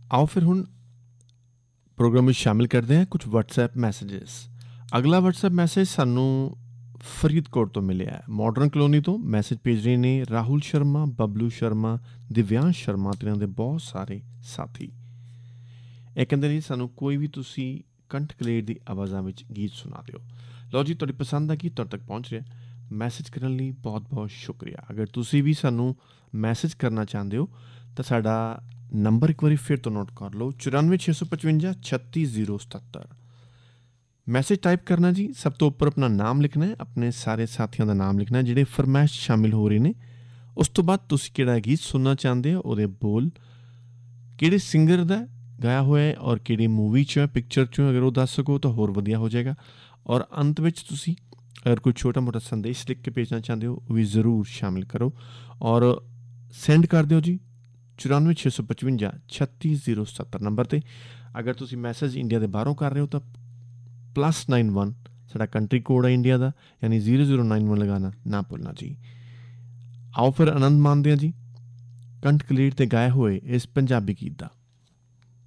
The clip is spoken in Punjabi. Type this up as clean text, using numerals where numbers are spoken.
ਆਓ ਫਿਰ ਹੁਣ ਪ੍ਰੋਗਰਾਮ ਵਿੱਚ ਸ਼ਾਮਿਲ ਕਰਦੇ ਹਾਂ ਕੁਝ WhatsApp ਮੈਸੇजेस। ਅਗਲਾ WhatsApp ਮੈਸੇਜ ਸਾਨੂੰ ਫਰੀਦਕੋਟ ਤੋਂ ਮਿਲਿਆ ਹੈ। ਮਾਡਰਨ ਕਲੋਨੀ ਤੋਂ ਮੈਸੇਜ ਭੇਜ ਰਹੇ ਨੇ ਰਾਹੁਲ ਸ਼ਰਮਾ, ਬਬਲੂ ਸ਼ਰਮਾ, ਦਿਵਿਆਂਸ਼ ਸ਼ਰਮਾ ਅਤੇ ਇਹਨਾਂ ਦੇ ਬਹੁਤ ਸਾਰੇ ਸਾਥੀ। ਇਹ ਕਹਿੰਦੇ ਨੇ ਸਾਨੂੰ ਕੋਈ ਵੀ ਤੁਸੀਂ ਕੰਠ ਕਲੇਰ ਦੀ ਆਵਾਜ਼ਾਂ ਵਿੱਚ ਗੀਤ ਸੁਣਾ ਦਿਓ। ਲਓ ਜੀ, ਤੁਹਾਡੀ ਪਸੰਦ ਦਾ ਗੀਤ ਤੁਹਾਡੇ ਤੱਕ ਪਹੁੰਚ ਰਿਹਾ। ਮੈਸੇਜ ਕਰਨ ਲਈ ਬਹੁਤ ਬਹੁਤ ਸ਼ੁਕਰੀਆ। ਅਗਰ ਤੁਸੀਂ ਵੀ ਸਾਨੂੰ ਮੈਸੇਜ ਕਰਨਾ ਚਾਹੁੰਦੇ ਹੋ ਤਾਂ ਸਾਡਾ ਨੰਬਰ ਇੱਕ ਵਾਰੀ ਫਿਰ ਤੋਂ ਨੋਟ ਕਰ ਲਓ, 94 655 36077। ਮੈਸੇਜ ਟਾਈਪ ਕਰਨਾ ਜੀ, ਸਭ ਤੋਂ ਉੱਪਰ ਆਪਣਾ ਨਾਮ ਲਿਖਣਾ ਹੈ, ਆਪਣੇ ਸਾਰੇ ਸਾਥੀਆਂ ਦਾ ਨਾਮ ਲਿਖਣਾ ਜਿਹੜੇ ਫਰਮਾਇਸ਼ ਸ਼ਾਮਿਲ ਹੋ ਰਹੇ ਨੇ। ਉਸ ਤੋਂ ਬਾਅਦ ਤੁਸੀਂ ਕਿਹੜਾ ਗੀਤ ਸੁਣਨਾ ਚਾਹੁੰਦੇ ਹੋ, ਉਹਦੇ ਬੋਲ ਕਿਹੜੇ ਸਿੰਗਰ ਦਾ ਗਾਇਆ ਹੋਇਆ ਹੈ ਔਰ ਕਿਹੜੀ ਮੂਵੀ 'ਚੋਂ ਹੈ, ਪਿਕਚਰ 'ਚੋਂ, ਅਗਰ ਉਹ ਦੱਸ ਸਕੋ ਤਾਂ ਹੋਰ ਵਧੀਆ ਹੋ ਜਾਏਗਾ। ਔਰ ਅੰਤ ਵਿੱਚ ਤੁਸੀਂ ਅਗਰ ਕੋਈ ਛੋਟਾ ਮੋਟਾ ਸੰਦੇਸ਼ ਲਿਖ ਕੇ ਭੇਜਣਾ ਚਾਹੁੰਦੇ ਹੋ ਉਹ ਵੀ ਜ਼ਰੂਰ ਸ਼ਾਮਿਲ ਕਰੋ ਔਰ ਸੈਂਡ ਕਰ ਦਿਓ ਜੀ 94 655 36077 ਨੰਬਰ 'ਤੇ। ਅਗਰ ਤੁਸੀਂ ਮੈਸੇਜ ਇੰਡੀਆ ਦੇ ਬਾਹਰੋਂ ਕਰ ਰਹੇ ਹੋ ਤਾਂ +91 ਸਾਡਾ ਕੰਟਰੀ ਕੋਡ ਹੈ ਇੰਡੀਆ ਦਾ, ਯਾਨੀ 0091 ਲਗਾਉਣਾ ਨਾ ਭੁੱਲਣਾ ਜੀ। ਆਓ ਫਿਰ ਆਨੰਦ ਮਾਣਦੇ ਹਾਂ ਜੀ ਕੰਠ ਕਲੀਰ 'ਤੇ ਗਾਏ ਹੋਏ ਇਸ ਪੰਜਾਬੀ ਗੀਤ ਦਾ।